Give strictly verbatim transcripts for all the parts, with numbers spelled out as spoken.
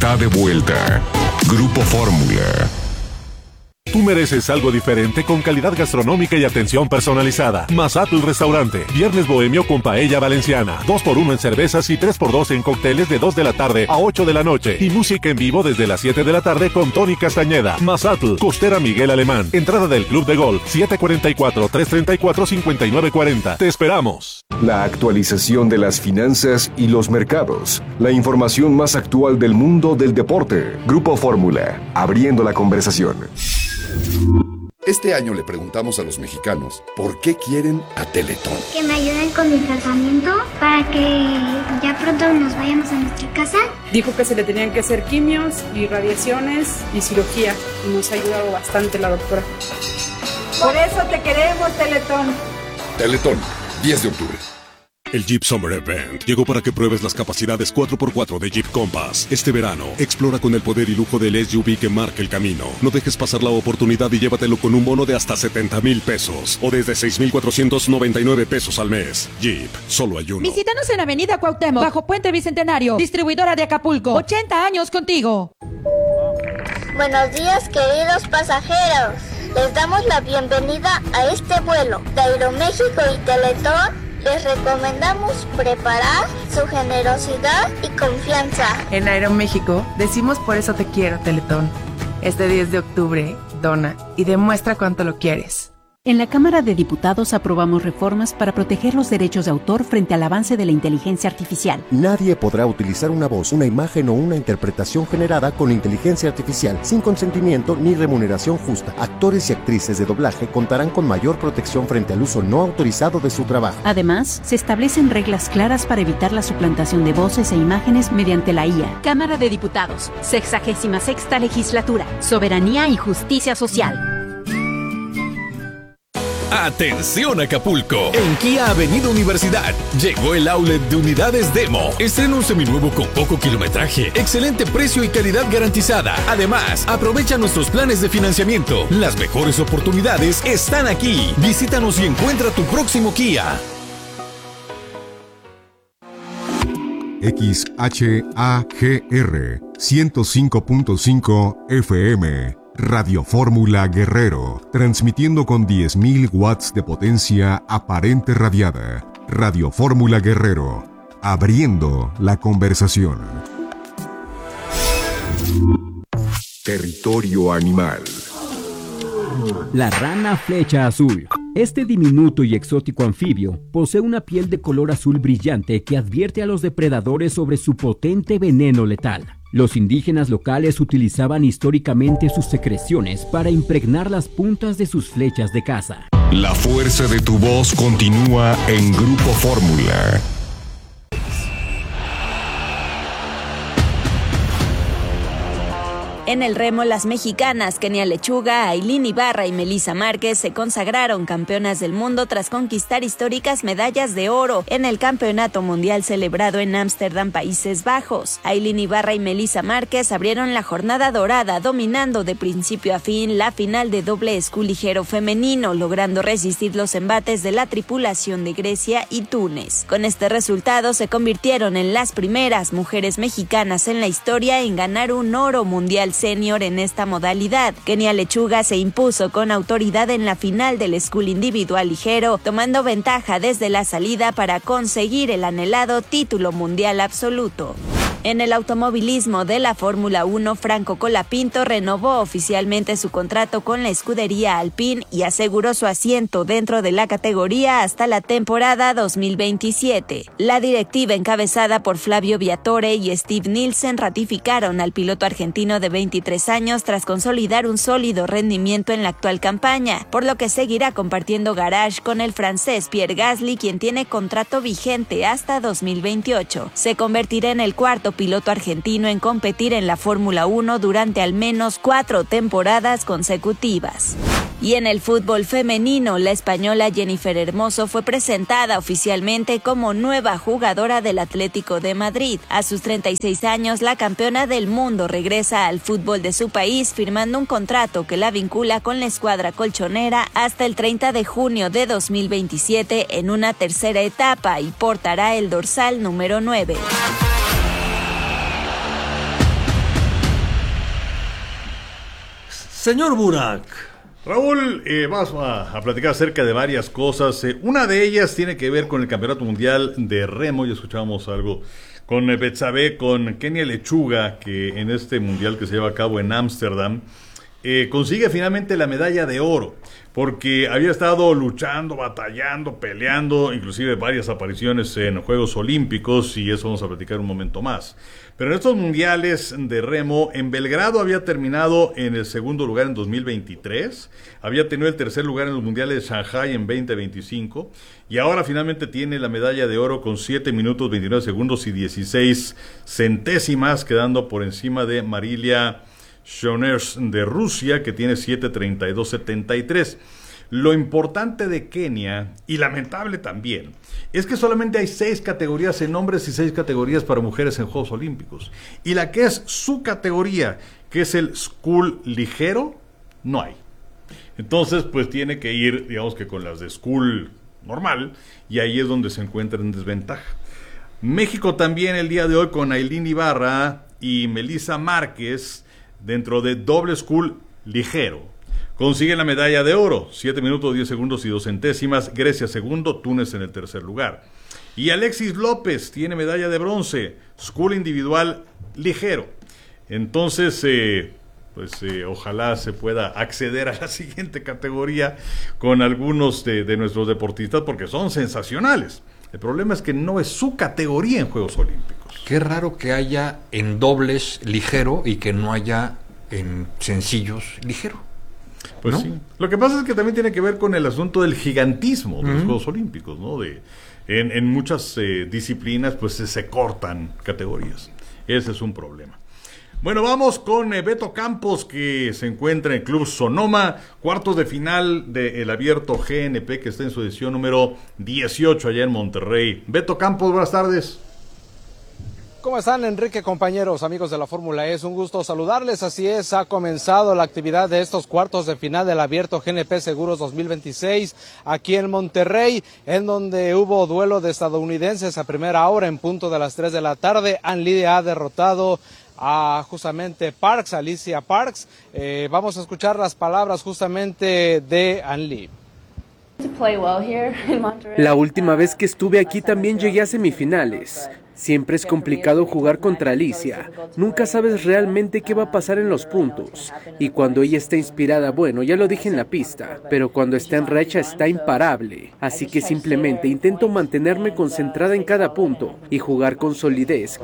está de vuelta. Grupo Fórmula. Tú mereces algo diferente con calidad gastronómica y atención personalizada. Mazatl Restaurante. Viernes bohemio con paella valenciana. dos por uno en cervezas y tres por dos en cócteles de dos de la tarde a ocho de la noche. Y música en vivo desde las siete de la tarde con Tony Castañeda. Mazatl, Costera Miguel Alemán. Entrada del Club de Golf siete cuatro cuatro, tres tres cuatro, cinco nueve cuatro cero. Te esperamos. La actualización de las finanzas y los mercados. La información más actual del mundo del deporte. Grupo Fórmula. Abriendo la conversación. Este año le preguntamos a los mexicanos por qué quieren a Teletón. Que me ayuden con mi tratamiento para que ya pronto nos vayamos a nuestra casa. Dijo que se le tenían que hacer quimios y radiaciones y cirugía y nos ha ayudado bastante la doctora. Por eso te queremos, Teletón. Teletón, diez de octubre. El Jeep Summer Event llegó para que pruebes las capacidades cuatro por cuatro de Jeep Compass. Este verano, explora con el poder y lujo del S U V que marca el camino. No dejes pasar la oportunidad y llévatelo con un bono de hasta setenta mil pesos o desde seis mil cuatrocientos noventa y nueve pesos al mes. Jeep, solo hay uno. Visítanos en Avenida Cuauhtémoc, bajo Puente Bicentenario, distribuidora de Acapulco. ochenta años contigo. Buenos días, queridos pasajeros. Les damos la bienvenida a este vuelo de Aeroméxico y Teletón. Les recomendamos preparar su generosidad y confianza. En Aeroméxico decimos por eso te quiero, Teletón. Este diez de octubre, dona y demuestra cuánto lo quieres. En la Cámara de Diputados aprobamos reformas para proteger los derechos de autor frente al avance de la inteligencia artificial. Nadie podrá utilizar una voz, una imagen o una interpretación generada con inteligencia artificial sin consentimiento ni remuneración justa. Actores y actrices de doblaje contarán con mayor protección frente al uso no autorizado de su trabajo. Además, se establecen reglas claras para evitar la suplantación de voces e imágenes mediante la I A. Cámara de Diputados, sexagésima sexta legislatura, soberanía y justicia social. ¡Atención Acapulco! En Kia Avenida Universidad llegó el outlet de unidades Demo. Estrena un seminuevo con poco kilometraje, excelente precio y calidad garantizada. Además, aprovecha nuestros planes de financiamiento. Las mejores oportunidades están aquí. Visítanos y encuentra tu próximo Kia. X H A G R ciento cinco punto cinco F M Radio Fórmula Guerrero, transmitiendo con diez mil watts de potencia aparente radiada. Radio Fórmula Guerrero, abriendo la conversación. Territorio animal. La rana flecha azul. Este diminuto y exótico anfibio posee una piel de color azul brillante que advierte a los depredadores sobre su potente veneno letal. Los indígenas locales utilizaban históricamente sus secreciones para impregnar las puntas de sus flechas de caza. La fuerza de tu voz continúa en Grupo Fórmula. En el remo, las mexicanas Kenia Lechuga, Ailín Ibarra y Melissa Márquez se consagraron campeonas del mundo tras conquistar históricas medallas de oro en el Campeonato Mundial celebrado en Ámsterdam, Países Bajos. Ailín Ibarra y Melissa Márquez abrieron la jornada dorada, dominando de principio a fin la final de doble esculigero femenino, logrando resistir los embates de la tripulación de Grecia y Túnez. Con este resultado se convirtieron en las primeras mujeres mexicanas en la historia en ganar un oro mundial senior en esta modalidad. Kenia Lechuga se impuso con autoridad en la final del school individual ligero, tomando ventaja desde la salida para conseguir el anhelado título mundial absoluto. En el automovilismo de la Fórmula uno, Franco Colapinto renovó oficialmente su contrato con la escudería Alpine y aseguró su asiento dentro de la categoría hasta la temporada dos mil veintisiete. La directiva encabezada por Flavio Viatore y Steve Nielsen ratificaron al piloto argentino de veintitrés años tras consolidar un sólido rendimiento en la actual campaña, por lo que seguirá compartiendo garage con el francés Pierre Gasly, quien tiene contrato vigente hasta dos mil veintiocho. Se convertirá en el cuarto piloto argentino en competir en la Fórmula uno durante al menos cuatro temporadas consecutivas. Y en el fútbol femenino, la española Jennifer Hermoso fue presentada oficialmente como nueva jugadora del Atlético de Madrid. A sus treinta y seis años, la campeona del mundo regresa al fútbol de su país, firmando un contrato que la vincula con la escuadra colchonera hasta el treinta de junio de dos mil veintisiete en una tercera etapa y portará el dorsal número nueve. Señor Burak. Raúl, eh, vamos a, a platicar acerca de varias cosas. Eh, una de ellas tiene que ver con el Campeonato Mundial de Remo. Ya escuchábamos algo con eh, Betsabe, con Kenia Lechuga, que en este mundial que se lleva a cabo en Ámsterdam, eh, consigue finalmente la medalla de oro, porque había estado luchando, batallando, peleando, inclusive varias apariciones en Juegos Olímpicos, y eso vamos a platicar un momento más. Pero en estos mundiales de remo, en Belgrado había terminado en el segundo lugar en dos mil veintitrés, había tenido el tercer lugar en los mundiales de Shanghai en veinte veinticinco, y ahora finalmente tiene la medalla de oro con siete minutos, veintinueve segundos y dieciséis centésimas, quedando por encima de Marilia Shoners de Rusia, que tiene siete treinta y dos setenta y tres. Lo importante de Kenia, y lamentable también, es que solamente hay seis categorías en hombres y seis categorías para mujeres en Juegos Olímpicos. Y la que es su categoría, que es el School ligero, no hay. Entonces, pues tiene que ir, digamos que con las de School normal, y ahí es donde se encuentra en desventaja. México también el día de hoy con Ailín Ibarra y Melissa Márquez, dentro de doble School ligero. Consigue la medalla de oro, siete minutos, diez segundos y dos centésimas. Grecia segundo, Túnez en el tercer lugar. Y Alexis López tiene medalla de bronce, School individual ligero. Entonces, eh, pues eh, ojalá se pueda acceder a la siguiente categoría con algunos de, de nuestros deportistas, porque son sensacionales. El problema es que no es su categoría en Juegos Olímpicos. Qué raro que haya en dobles ligero y que no haya en sencillos ligero. Pues ¿no? Sí. Lo que pasa es que también tiene que ver con el asunto del gigantismo de los Uh-huh. Juegos Olímpicos, ¿no? De, en, en muchas eh, disciplinas, pues se, se cortan categorías. Ese es un problema. Bueno, vamos con eh, Beto Campos, que se encuentra en el Club Sonoma, cuartos de final del Abierto G N P, que está en su edición número dieciocho allá en Monterrey. Beto Campos, buenas tardes. ¿Cómo están, Enrique, compañeros, amigos de la Fórmula E? Es un gusto saludarles. Así es, ha comenzado la actividad de estos cuartos de final del Abierto G N P Seguros dos mil veintiséis aquí en Monterrey, en donde hubo duelo de estadounidenses a primera hora en punto de las tres de la tarde. Ann Lee ha derrotado a justamente Parks, Alicia Parks. Eh, vamos a escuchar las palabras justamente de Ann Lee. La última vez que estuve aquí también llegué a semifinales. Siempre es complicado jugar contra Alicia. Nunca sabes realmente qué va a pasar en los puntos. Y cuando ella está inspirada, bueno, ya lo dije en la pista, pero cuando está en racha está imparable. Así que simplemente intento mantenerme concentrada en cada punto y jugar con solidez.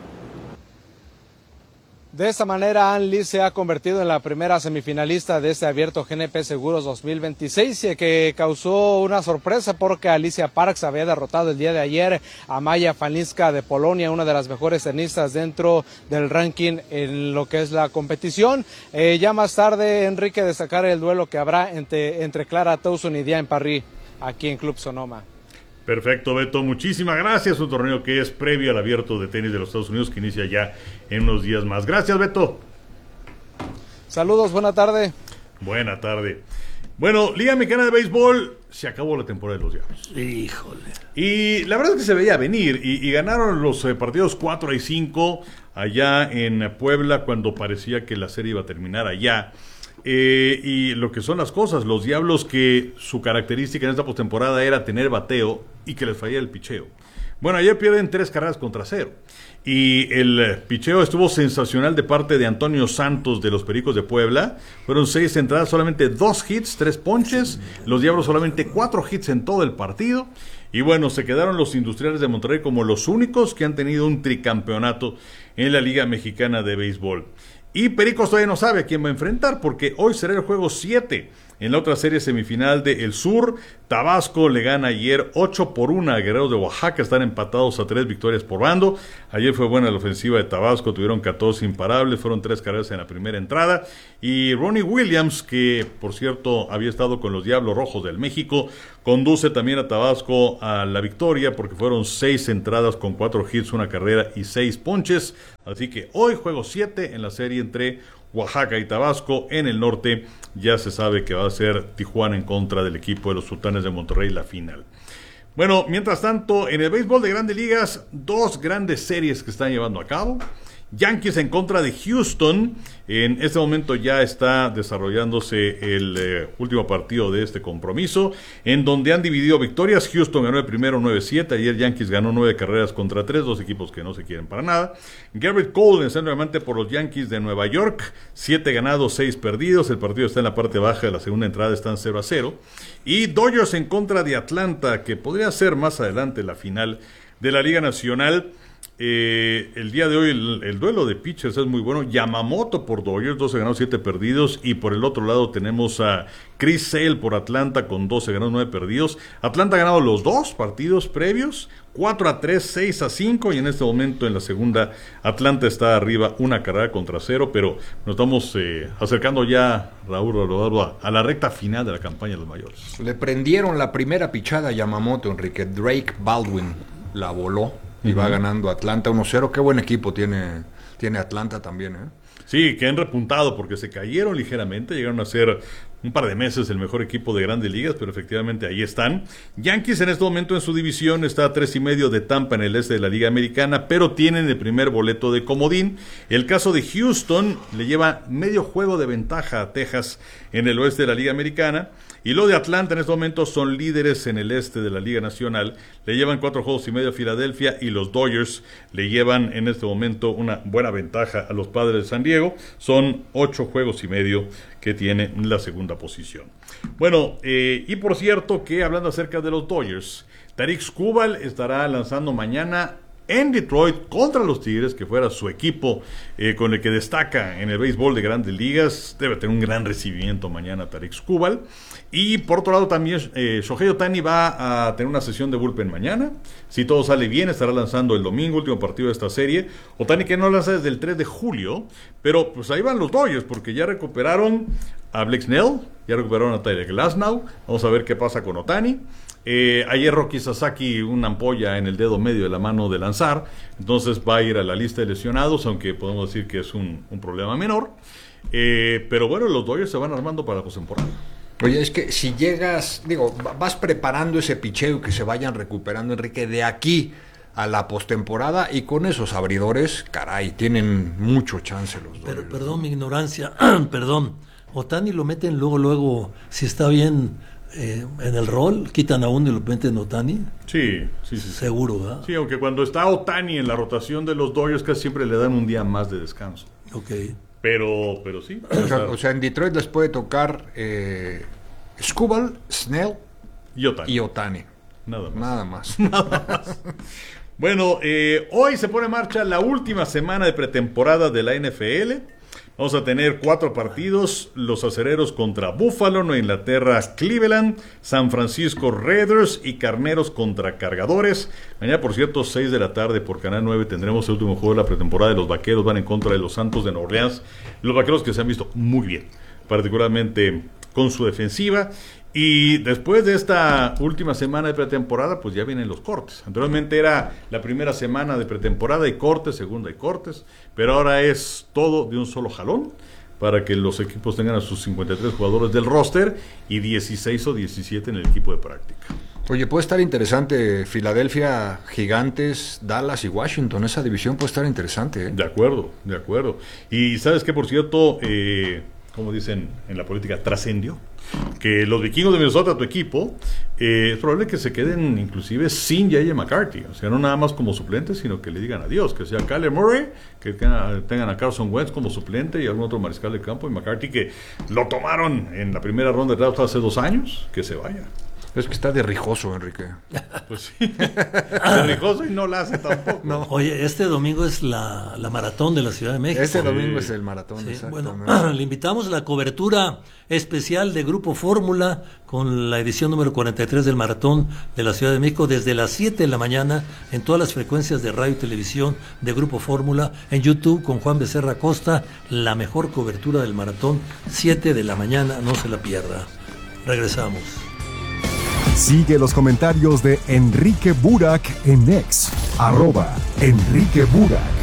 De esta manera, Ann Lee se ha convertido en la primera semifinalista de este Abierto G N P Seguros dos mil veintiséis, y que causó una sorpresa porque Alicia Parks había derrotado el día de ayer a Maja Falinska de Polonia, una de las mejores tenistas dentro del ranking en lo que es la competición. Eh, ya más tarde, Enrique, destacar el duelo que habrá entre, entre Clara Towson y Diane Parry aquí en Club Sonoma. Perfecto, Beto, muchísimas gracias. Un torneo que es previo al Abierto de Tenis de los Estados Unidos, que inicia ya en unos días más. Gracias, Beto. Saludos, buena tarde. Buena tarde. Bueno, Liga Mexicana de Béisbol, se acabó la temporada de los Diablos. Híjole. Y la verdad es que se veía venir, y, y ganaron los eh, partidos cuatro y cinco allá en Puebla, cuando parecía que la serie iba a terminar allá. Eh, y lo que son las cosas, los Diablos, que su característica en esta postemporada era tener bateo y que les fallaba el picheo. Bueno, ayer pierden tres carreras contra cero, y el picheo estuvo sensacional de parte de Antonio Santos de los Pericos de Puebla. Fueron seis entradas, solamente dos hits, tres ponches. Los Diablos solamente cuatro hits en todo el partido. Y bueno, se quedaron los Industriales de Monterrey como los únicos que han tenido un tricampeonato en la Liga Mexicana de Béisbol. Y Pericos todavía no sabe a quién va a enfrentar, porque hoy será el juego siete en la otra serie semifinal de El Sur. Tabasco le gana ayer ocho por uno a Guerreros de Oaxaca. Están empatados a tres victorias por bando. Ayer fue buena la ofensiva de Tabasco, tuvieron catorce imparables, fueron tres carreras en la primera entrada. Y Ronnie Williams, que por cierto había estado con los Diablos Rojos del México, conduce también a Tabasco a la victoria, porque fueron seis entradas con cuatro hits, una carrera y seis ponches. Así que hoy juego siete en la serie entre Oaxaca y Tabasco. En el norte ya se sabe que va a ser Tijuana en contra del equipo de los Sultanes de Monterrey la final. Bueno, mientras tanto, en el béisbol de Grandes Ligas, dos grandes series que están llevando a cabo. Yankees en contra de Houston. En este momento ya está desarrollándose el eh, último partido de este compromiso, en donde han dividido victorias. Houston ganó el primero nueve siete. Ayer Yankees ganó nueve carreras contra tres, dos equipos que no se quieren para nada. Garrett Cole venciendo nuevamente por los Yankees de Nueva York, siete ganados, seis perdidos. El partido está en la parte baja de la segunda entrada, están cero a cero. Y Dodgers en contra de Atlanta, que podría ser más adelante la final de la Liga Nacional. Eh, el día de hoy el, el duelo de pitchers es muy bueno. Yamamoto por Dodgers, doce ganados, siete perdidos. Y por el otro lado tenemos a Chris Sale por Atlanta con doce ganados, nueve perdidos. Atlanta ha ganado los dos partidos previos, cuatro a tres, seis a cinco. Y en este momento en la segunda Atlanta está arriba una carrera contra cero. Pero nos estamos eh, acercando ya, Raúl, a, a la recta final de la campaña de los mayores. Le prendieron la primera pichada a Yamamoto, Enrique. Drake Baldwin la voló y uh-huh. va ganando Atlanta uno cero. Qué buen equipo tiene, tiene Atlanta también, ¿eh? Sí, que han repuntado porque se cayeron ligeramente, llegaron a ser un par de meses el mejor equipo de Grandes Ligas, pero efectivamente ahí están. Yankees en este momento en su división está a tres y medio de Tampa en el este de la Liga Americana, pero tienen el primer boleto de comodín. El caso de Houston le lleva medio juego de ventaja a Texas en el oeste de la Liga Americana. Y lo de Atlanta en este momento son líderes en el este de la Liga Nacional. Le llevan cuatro juegos y medio a Filadelfia, y los Dodgers le llevan en este momento una buena ventaja a los Padres de San Diego. Son ocho juegos y medio que tiene la segunda posición. Bueno, eh, y por cierto que hablando acerca de los Dodgers, Tarik Skubal estará lanzando mañana en Detroit contra los Tigres, que fuera su equipo eh, con el que destaca en el béisbol de Grandes Ligas. Debe tener un gran recibimiento mañana Tarik Skubal. Y por otro lado también eh, Shohei Ohtani va a tener una sesión de bullpen mañana. Si todo sale bien, estará lanzando el domingo, último partido de esta serie. Ohtani que no lanza desde el tres de julio, pero pues ahí van los Dodgers, porque ya recuperaron a Blake Snell, ya recuperaron a Tyler Glasnow. Vamos a ver qué pasa con Ohtani. Eh, ayer Roki Sasaki una ampolla en el dedo medio de la mano de lanzar, entonces va a ir a la lista de lesionados, aunque podemos decir que es un, un problema menor. Eh, pero bueno, los Dodgers se van armando para la postemporada. Oye, es que si llegas, digo, vas preparando ese picheo que se vayan recuperando, Enrique, de aquí a la postemporada, y con esos abridores, caray, tienen mucho chance los Dodgers. Pero perdón mi ignorancia, perdón, Ohtani lo meten luego, luego, si está bien eh, en el rol, quitan a uno y lo meten a Ohtani. Sí, sí, sí. Seguro, ¿verdad? Sí, aunque cuando está Ohtani en la rotación de los Dodgers, casi siempre le dan un día más de descanso. Ok. Pero, pero sí. O sea, o sea, en Detroit les puede tocar eh, Skubal, Snell y Ohtani. y Ohtani. Nada más. Nada más. Nada más. Bueno, eh, hoy se pone en marcha la última semana de pretemporada de la N F L. Vamos a tener cuatro partidos: los Acereros contra Buffalo, Nueva Inglaterra, Cleveland, San Francisco Raiders y Carneros contra Cargadores. Mañana, por cierto, seis de la tarde por Canal nueve tendremos el último juego de la pretemporada de los Vaqueros. Van en contra de los Santos de Nueva Orleans. Los Vaqueros que se han visto muy bien, particularmente con su defensiva. Y después de esta última semana de pretemporada, pues ya vienen los cortes. Anteriormente era la primera semana de pretemporada y cortes, segunda y cortes, pero ahora es todo de un solo jalón para que los equipos tengan a sus cincuenta y tres jugadores del roster y dieciséis o diecisiete en el equipo de práctica. Oye, puede estar interesante Filadelfia, Gigantes, Dallas y Washington. Esa división puede estar interesante, ¿eh? De acuerdo, de acuerdo. Y ¿sabes qué? Por cierto, eh, como dicen en la política, trascendió que los Vikingos de Minnesota, tu equipo, eh, es probable que se queden inclusive sin J J McCarthy, o sea, no nada más como suplente, sino que le digan adiós, que sea Kyler Murray, que tengan a Carson Wentz como suplente y algún otro mariscal de campo, y McCarthy, que lo tomaron en la primera ronda de draft hace dos años, que se vaya. Es que está de rijoso, Enrique. Pues sí, de rijoso y no la hace tampoco. No. Oye, este domingo es la, la maratón de la Ciudad de México. Este domingo sí. es el maratón, sí, bueno, le invitamos a la cobertura especial de Grupo Fórmula con la edición número cuarenta y tres del maratón de la Ciudad de México desde las siete de la mañana en todas las frecuencias de radio y televisión de Grupo Fórmula, en YouTube con Juan Becerra Costa, la mejor cobertura del maratón, siete de la mañana, no se la pierda. Regresamos. Sigue los comentarios de Enrique Burak en X, arroba Enrique Burak.